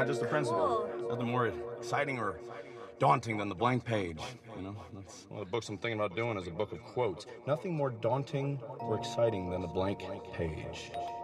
not just the principle. Nothing more exciting or daunting than the blank page. You know, that's one of the books I'm thinking about doing is a book of quotes. Nothing more daunting or exciting than the blank page.